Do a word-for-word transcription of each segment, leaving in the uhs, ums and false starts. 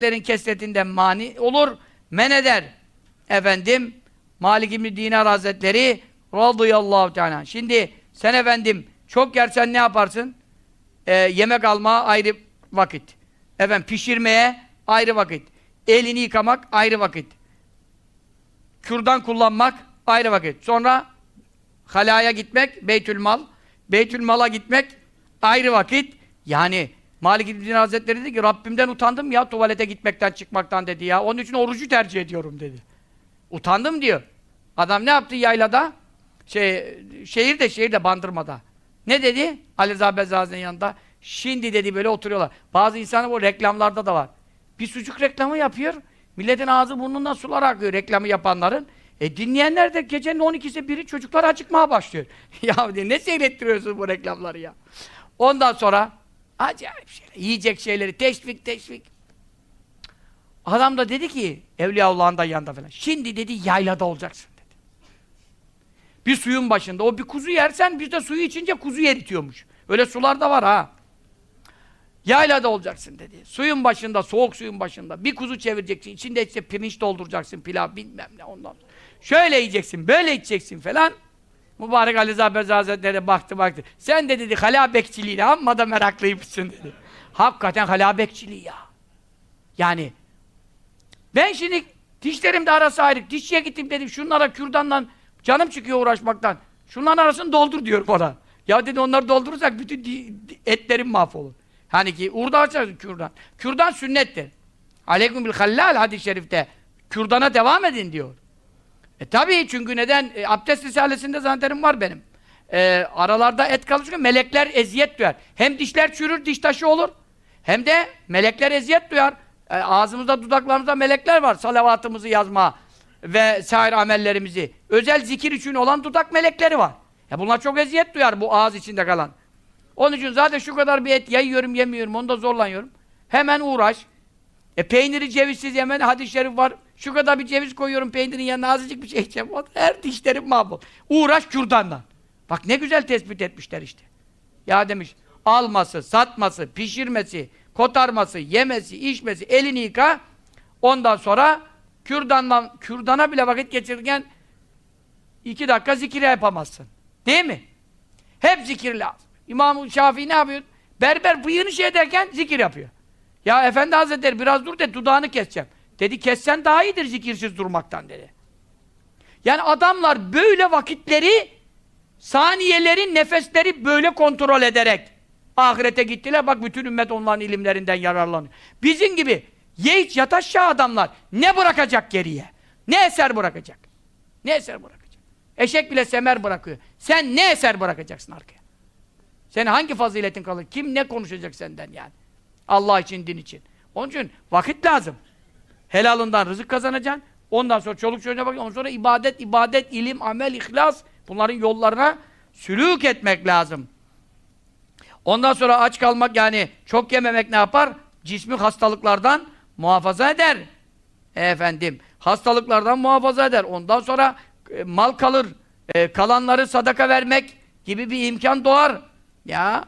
kesretinden mani olur, men eder. Efendim, Malik İbn Dinar Hazretleri radıyallahu teala. Şimdi sen efendim çok yersen ne yaparsın? Ee, yemek almaya ayrı vakit. Efendim pişirmeye ayrı vakit. Elini yıkamak ayrı vakit. Kürdan kullanmak ayrı vakit. Sonra halaya gitmek, beytülmal. Beytülmala gitmek ayrı vakit. Yani Malik İbn Dinar Hazretleri dedi ki Rabbimden utandım ya tuvalete gitmekten çıkmaktan dedi ya. Onun için orucu tercih ediyorum dedi. Utandım diyor. Adam ne yaptı yaylada? Şey, şehirde, şehirde Bandırma'da. Ne dedi? Ali Rıza Bezzaz'ın yanında. Şimdi dedi böyle oturuyorlar. Bazı insanlar bu reklamlarda da var. Bir sucuk reklamı yapıyor. Milletin ağzı burnundan sular akıyor reklamı yapanların. E dinleyenler de gecenin on ikisi biri çocuklar acıkmaya başlıyor. Ya ne seyrettiriyorsun bu reklamları ya? Ondan sonra acayip şeyler, yiyecek şeyleri teşvik teşvik. Adam da dedi ki Evliyaullah'ın da yanında falan. Şimdi dedi yaylada olacaksın dedi. Bir suyun başında. O bir kuzu yersen biz de suyu içince kuzu eritiyormuş. Öyle sular da var ha. Yaylada olacaksın dedi. Suyun başında, soğuk suyun başında. Bir kuzu çevireceksin. İçinde işte pirinç dolduracaksın, pilav bilmem ne ondan. Şöyle yiyeceksin, böyle içeceksin falan. Mübarek Ali Rıza Bezzaz Hazretleri baktı baktı. Sen de dedi hala bekçiliğine amma da meraklıymışsın dedi. Hakikaten hala bekçiliği ya. Yani ben şimdi dişlerim de arası ayrı. Dişçiye gittim dedim şunlara kürdanla canım çıkıyor uğraşmaktan. Şunların arasını doldur diyor bana. Ya dedi onları doldurursak bütün etlerim mahvolur. Hani ki urda açarsın kürdan. Kürdan sünnettir. Aleyküm bil hallal hadis-i şerifte. Kürdana devam edin diyor. E tabii çünkü neden? E, abdest risalesinde zannederim var benim. E, aralarda et kalır melekler eziyet duyar. Hem dişler çürür, diş taşı olur. Hem de melekler eziyet duyar. E, ağzımızda, dudaklarımızda melekler var. Salavatımızı yazma ve sair amellerimizi. Özel zikir için olan dudak melekleri var. E bunlar çok eziyet duyar bu ağız içinde kalan. Onun için zaten şu kadar bir et yiyorum, yemiyorum, onu da zorlanıyorum. Hemen uğraş. E peyniri cevizsiz yemen hadis-i şerif var. Şu kadar bir ceviz koyuyorum peynirin yanına azıcık bir şey içeceğim. Her dişlerim mahvol. Uğraş kürdanla. Bak ne güzel tespit etmişler işte. Ya demiş, alması, satması, pişirmesi, kotarması, yemesi, içmesi, elini yıka. Ondan sonra kürdanla, kürdana bile vakit geçirirken iki dakika zikir yapamazsın. Değil mi? Hep zikir lazım. İmam-ı Şafii ne yapıyor? Berber bıyığını şey ederken zikir yapıyor. Ya Efendi Hazretleri biraz dur de dudağını keseceğim. Dedi kessen daha iyidir zikirsiz durmaktan dedi. Yani adamlar böyle vakitleri, saniyelerin nefesleri böyle kontrol ederek ahirete gittiler. Bak bütün ümmet onların ilimlerinden yararlanıyor. Bizim gibi yiğit yataşağı adamlar ne bırakacak geriye? Ne eser bırakacak? Ne eser bırakacak? Eşek bile semer bırakıyor. Sen ne eser bırakacaksın arkaya? Senin hangi faziletin kalır? Kim ne konuşacak senden yani? Allah için, din için. Onun için vakit lazım. Helalından rızık kazanacaksın. Ondan sonra çoluk çocuğuna bakacaksın. Ondan sonra ibadet, ibadet, ilim, amel, ihlas. Bunların yollarına sülûk etmek lazım. Ondan sonra aç kalmak yani çok yememek ne yapar? Cismi hastalıklardan muhafaza eder. Efendim, hastalıklardan muhafaza eder. Ondan sonra e, mal kalır. E, kalanları sadaka vermek gibi bir imkan doğar. Ya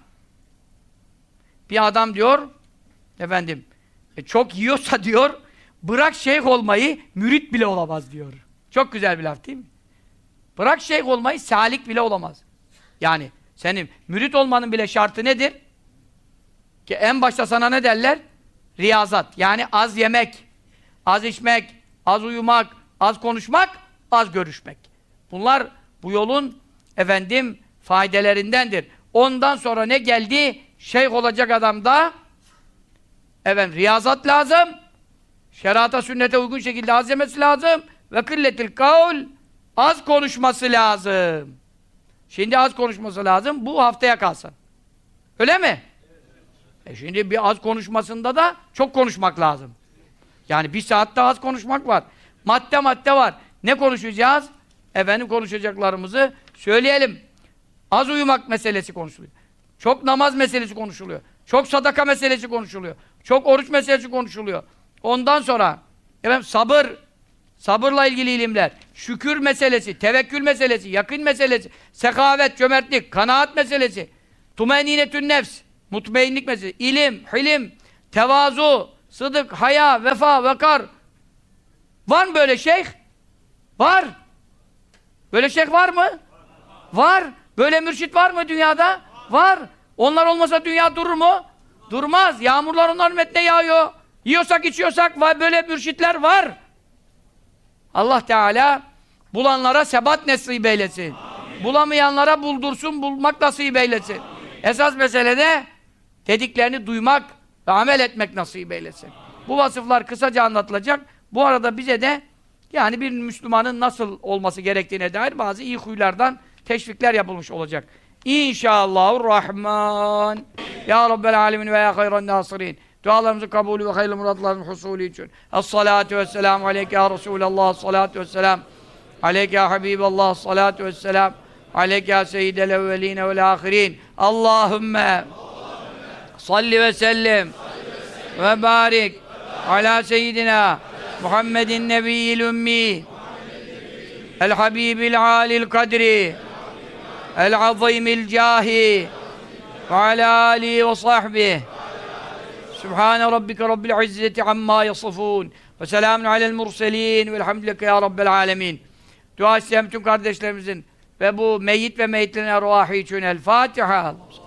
bir adam diyor efendim e, çok yiyorsa diyor bırak şeyh olmayı mürit bile olamaz diyor. Çok güzel bir laf değil mi? Bırak şeyh olmayı salik bile olamaz. Yani senin mürit olmanın bile şartı nedir? Ki en başta sana ne derler? Riyazat. Yani az yemek, az içmek, az uyumak, az konuşmak, az görüşmek. Bunlar bu yolun efendim faydelerindendir. Ondan sonra ne geldi? Şeyh olacak adamda efendim riyazat lazım. Şerata sünnete uygun şekilde az yemesi lazım ve kılletil kavl az konuşması lazım. Şimdi az konuşması lazım. Bu haftaya kalsın. Öyle mi? E şimdi bir az konuşmasında da çok konuşmak lazım. Yani bir saatte az konuşmak var. Madde madde var. Ne konuşacağız? Efendim konuşacaklarımızı söyleyelim. Az uyumak meselesi konuşuluyor. Çok namaz meselesi konuşuluyor. Çok sadaka meselesi konuşuluyor. Çok oruç meselesi konuşuluyor. Ondan sonra efendim sabır, sabırla ilgili ilimler, şükür meselesi, tevekkül meselesi, yakın meselesi, sekavet, cömertlik, kanaat meselesi, tumeninetün nefs, mutmainlik meselesi, ilim, hilim, tevazu, sıdık, haya, vefa, vekar. Var mı böyle şeyh? Var. Böyle şeyh var mı? Var. Böyle mürşit var mı dünyada? Var. Onlar olmasa dünya durur mu? Durmaz. Yağmurlar onların hürmetine yağıyor. Yiyorsak içiyorsak var. Böyle mürşitler var. Allah Teala bulanlara sebat nasip eylesin. Amin. Bulamayanlara buldursun, bulmak nasip eylesin. Amin. Esas mesele de dediklerini duymak ve amel etmek nasip eylesin. Amin. Bu vasıflar kısaca anlatılacak. Bu arada bize de yani bir Müslümanın nasıl olması gerektiğine dair bazı iyi huylardan teşvikler yapılmış olacak. İnşallahurrahman. Ya Rabbel alemin ve ya hayran nasirin. Dualarımızın kabulü ve hayırlı muratların husulü için. Es-salatu vesselamu aleyke ya Resulallah. Es-salatu vesselam aleyke ya Habiballah. Es-salatu vesselam aleyke ya seyyidel evveline vel ahirin. Allahümme salli ve sellim ve barik ala seyyidina Muhammedin nebiyyil ümmi el habibil alil kadri el azimil cahi ve ala alihi ve sahbihi. Sübhane rabbike rabbil izzeti amma yasifun ve selamun alel murselin velhamdülillah ya rabbel alemin. Dua isteyen bütün kardeşlerimizin ve bu meyyit ve meyyitlerin ervahı için El Fatiha.